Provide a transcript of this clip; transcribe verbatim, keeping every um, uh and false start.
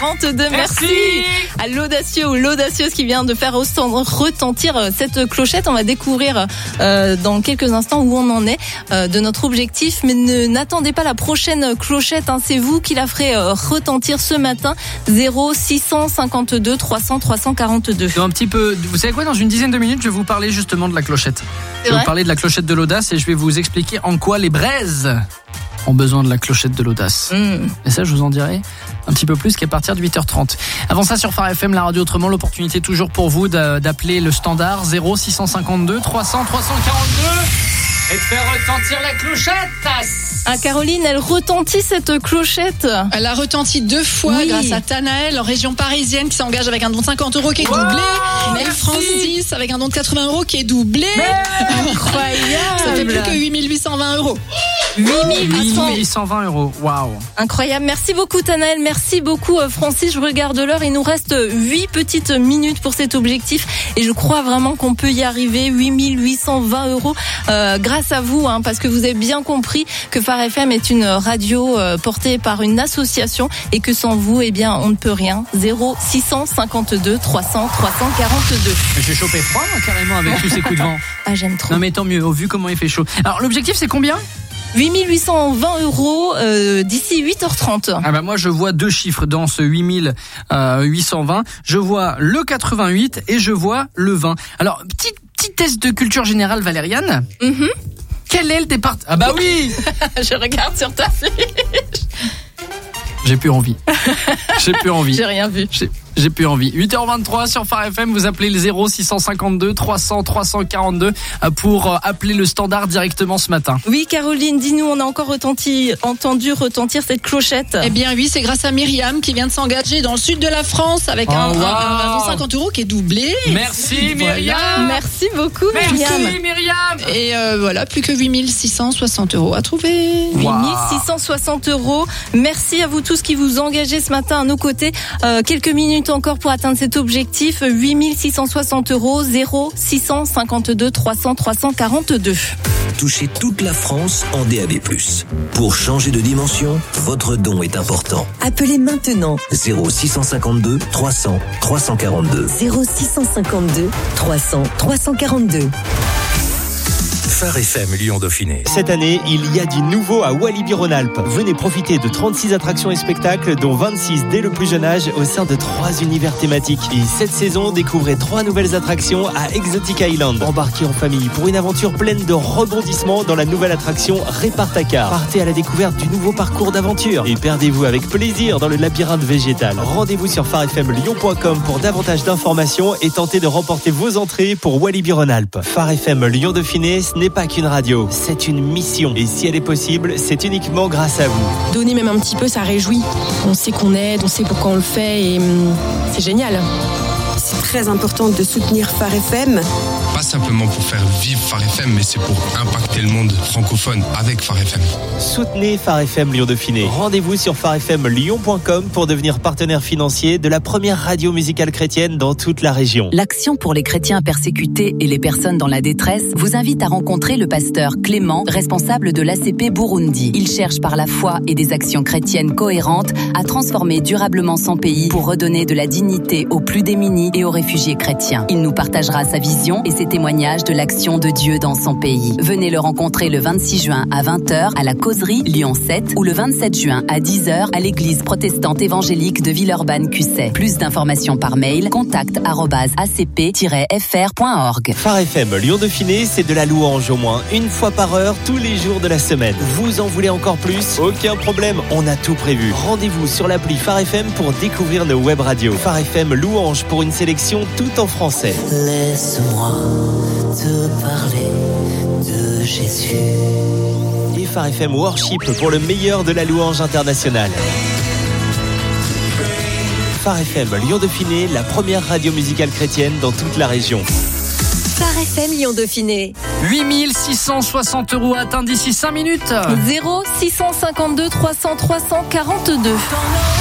quarante-deux, merci, merci à l'audacieux ou l'audacieuse qui vient de faire retentir cette clochette. On va découvrir euh, dans quelques instants où on en est euh, de notre objectif, mais ne, n'attendez pas la prochaine clochette, hein, c'est vous qui la ferez euh, retentir ce matin. Zéro six cent cinquante-deux trois cents trois cent quarante-deux. Un petit peu, vous savez quoi, dans une dizaine de minutes, je vais vous parler justement de la clochette. Je vais vous parler de la clochette de l'audace et je vais vous expliquer en quoi les braises ont besoin de la clochette de l'audace. Mmh. Et ça, je vous en dirai un petit peu plus qu'à partir de huit heures trente. Avant ça, sur Phare F M, la radio autrement, l'opportunité toujours pour vous d'appeler le standard zéro six cent cinquante-deux trois cents trois cent quarante-deux et de faire retentir la clochette. Ah, Caroline, elle retentit cette clochette. Elle a retenti deux fois oui. grâce à Tanaël en région parisienne qui s'engage avec un don de cinquante euros qui est wow, doublé. Mel Francis avec un don de quatre-vingts euros qui est doublé. Mais incroyable. Ça fait plus que huit mille huit cent vingt euros. huit mille huit cent vingt euros. Waouh. Incroyable. Merci beaucoup Tanaël. Merci beaucoup Francis. Je regarde l'heure. Il nous reste huit petites minutes pour cet objectif et je crois vraiment qu'on peut y arriver. huit mille huit cent vingt euros euh, grâce à vous, hein, parce que vous avez bien compris que Phare F M est une radio euh, portée par une association et que sans vous, eh bien, on ne peut rien. Zéro six cent cinquante-deux trois cents trois cent quarante-deux. J'ai chopé froid là, carrément avec tous ces coups de vent. Ah, j'aime trop. Non mais tant mieux, au vu comment il fait chaud. Alors l'objectif c'est combien ? huit mille huit cent vingt euros euh, d'ici huit heures trente. Ah bah moi je vois deux chiffres dans ce huit mille huit cent vingt. Je vois le quatre-vingt-huit et je vois le vingt. Alors petit petit test de culture générale Valériane. Mm-hmm. Quel est le département ? Ah bah oui. Je regarde sur ta fiche. J'ai plus envie. J'ai plus envie. J'ai rien vu. J'ai, j'ai plus envie. huit heures vingt-trois sur Phare F M, vous appelez le zéro six cent cinquante-deux trois cents trois cent quarante-deux pour appeler le standard directement ce matin. Oui, Caroline, dis-nous, on a encore retenti, entendu retentir cette clochette. Eh bien oui, c'est grâce à Myriam qui vient de s'engager dans le sud de la France avec oh, un, wow. un, un, un cinquante euros qui est doublé. Merci Myriam. Voilà. Merci beaucoup Merci Myriam. Myriam. Et euh, voilà, plus que huit mille six cent soixante euros à trouver. Wow. huit mille six cent soixante euros. Merci à vous tous qui vous engagez ce matin à nos côtés. Euh, quelques minutes encore pour atteindre cet objectif. huit mille six cent soixante euros. Zéro six cent cinquante-deux trois cents trois cent quarante-deux. Touchez toute la France en D A B plus. Pour changer de dimension, votre don est important. Appelez maintenant zéro six cent cinquante-deux trois cents trois cent quarante-deux. zéro six cent cinquante-deux trois cents trois cent quarante-deux. Phare F M Lyon Dauphiné. Cette année, il y a du nouveau à Walibi-Rhône-Alpes. Venez profiter de trente-six attractions et spectacles, dont vingt-six dès le plus jeune âge, au sein de trois univers thématiques. Et cette saison, découvrez trois nouvelles attractions à Exotic Island. Embarquez en famille pour une aventure pleine de rebondissements dans la nouvelle attraction Répartacar. Partez à la découverte du nouveau parcours d'aventure et perdez-vous avec plaisir dans le labyrinthe végétal. Rendez-vous sur phare f m lyon point com pour davantage d'informations et tentez de remporter vos entrées pour Walibi-Rhône-Alpes. Phare F M Lyon Dauphiné, ce n'est pas qu'une radio, c'est une mission. Et si elle est possible, c'est uniquement grâce à vous. Donner même un petit peu, ça réjouit. On sait qu'on aide, on sait pourquoi on le fait et hum, c'est génial. C'est très important de soutenir Phare F M. Pas simplement pour faire vivre Phare F M, mais c'est pour impacter le monde francophone avec Phare F M. Soutenez Phare F M Lyon Dauphiné. Rendez-vous sur phare f m lyon point com pour devenir partenaire financier de la première radio musicale chrétienne dans toute la région. L'Action pour les chrétiens persécutés et les personnes dans la détresse vous invite à rencontrer le pasteur Clément, responsable de l'A C P Burundi. Il cherche par la foi et des actions chrétiennes cohérentes à transformer durablement son pays pour redonner de la dignité aux plus démunis et aux réfugiés chrétiens. Il nous partagera sa vision et ses témoignages de l'action de Dieu dans son pays. Venez le rencontrer le vingt-six juin à vingt heures à la Causerie Lyon sept ou le vingt-sept juin à dix heures à l'église protestante évangélique de Villeurbanne-Cusset. Plus d'informations par mail, contact arobase a c p tiret f r point org. Phare F M Lyon Dauphiné, c'est de la louange au moins une fois par heure tous les jours de la semaine. Vous en voulez encore plus ? Aucun problème, on a tout prévu. Rendez-vous sur l'appli Phare F M pour découvrir nos web radios. Phare F M louange pour une sélection tout en français. Laisse-moi te parler de Jésus. Et Phare F M Worship pour le meilleur de la louange internationale. Phare F M Lyon Dauphiné, la première radio musicale chrétienne dans toute la région. Phare F M Lyon Dauphiné. huit mille six cent soixante euros atteints d'ici cinq minutes. Zéro six cent cinquante-deux trois cents trois cent quarante-deux.